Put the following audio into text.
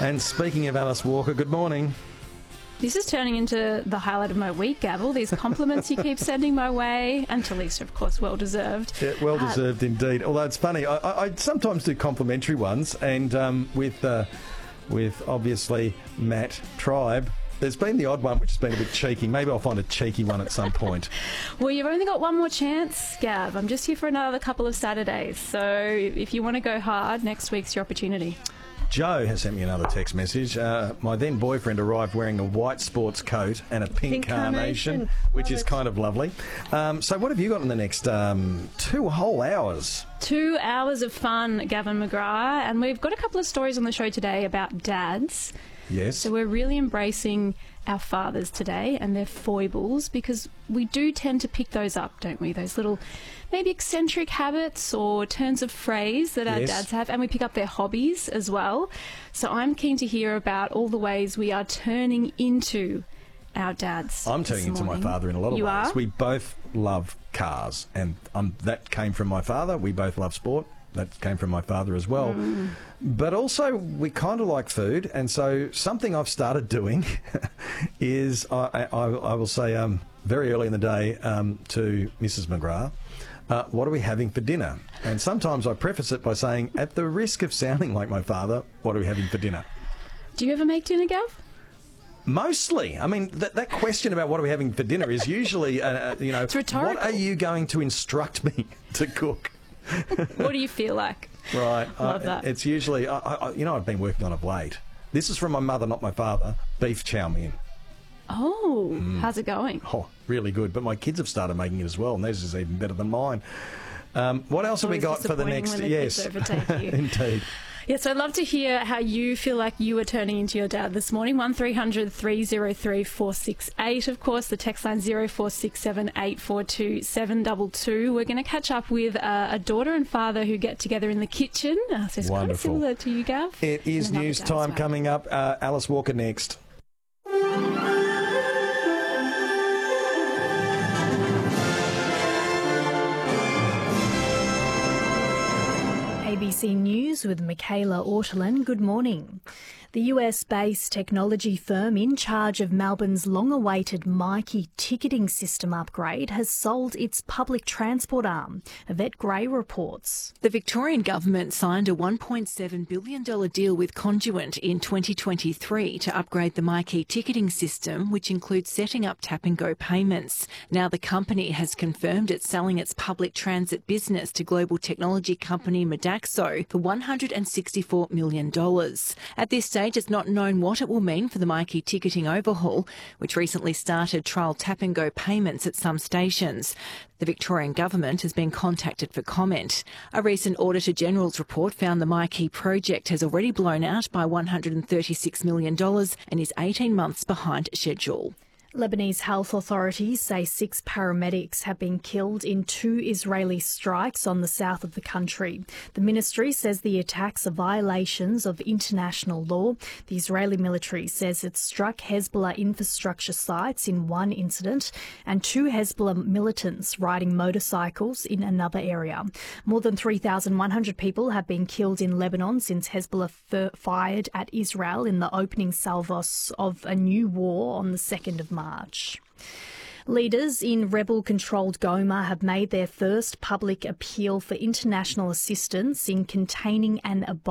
And speaking of Alice Walker, good morning. This is turning into the highlight of my week, Gav. All these compliments you keep sending my way, and to Lisa, of course, well-deserved. Yeah, well-deserved indeed. Although it's funny, I sometimes do complimentary ones, and with obviously Matt Tribe, there's been the odd one which has been a bit cheeky. Maybe I'll find a cheeky one at some point. Well, you've only got one more chance, Gav. I'm just here for another couple of Saturdays, so if you want to go hard, next week's your opportunity. Joe has sent me another text message. My then boyfriend arrived wearing a white sports coat and a pink carnation, which is kind of lovely. So what have you got in the next 2 whole hours? 2 hours of fun, Gavin McGrath, and we've got a couple of stories on the show today about dads. Yes. So we're really embracing our fathers today and their foibles, because we do tend to pick those up, don't we? Those little maybe eccentric habits or turns of phrase that our dads have, and we pick up their hobbies as well. So I'm keen to hear about all the ways we are turning into our dads. I'm turning into my father in a lot of ways. Are? We both love cars, and that came from my father. We both love sport. That came from my father as well. But also, we kind of like food, and so something I've started doing is, I will say very early in the day to Mrs. McGrath, what are we having for dinner? And sometimes I preface it by saying, at the risk of sounding like my father, what are we having for dinner? Do you ever make dinner, Gav? Mostly. I mean, that question about what are we having for dinner is usually, it's rhetorical. What are you going to instruct me to cook? What do you feel like? Right. Love that. It's usually, I've been working on of late. This is from my mother, not my father. Beef chow mein. Oh, how's it going? Oh, really good. But my kids have started making it as well, and theirs is even better than mine. What else have we got for the next? Yes, indeed. Yes, I'd love to hear how you feel like you were turning into your dad this morning. 1300 303 468. Of course, the text line 0467 842 722. We're going to catch up with a daughter and father who get together in the kitchen. So it's kind of similar to you, Gav. It is news time coming up. Alice Walker next. ABC News with Michaela Ortolin. Good morning. The US-based technology firm in charge of Melbourne's long-awaited Myki ticketing system upgrade has sold its public transport arm. Yvette Gray reports. The Victorian government signed a $1.7 billion deal with Conduent in 2023 to upgrade the Myki ticketing system, which includes setting up tap-and-go payments. Now the company has confirmed it's selling its public transit business to global technology company Modaxo for $164 million. At this stage, it's not known what it will mean for the Myki ticketing overhaul, which recently started trial tap-and-go payments at some stations. The Victorian government has been contacted for comment. A recent Auditor General's report found the Myki project has already blown out by $136 million and is 18 months behind schedule. Lebanese health authorities say 6 paramedics have been killed in 2 Israeli strikes on the south of the country. The ministry says the attacks are violations of international law. The Israeli military says it struck Hezbollah infrastructure sites in one incident and 2 Hezbollah militants riding motorcycles in another area. More than 3,100 people have been killed in Lebanon since Hezbollah fired at Israel in the opening salvos of a new war on the 2nd of March. Leaders in rebel-controlled Goma have made their first public appeal for international assistance in containing and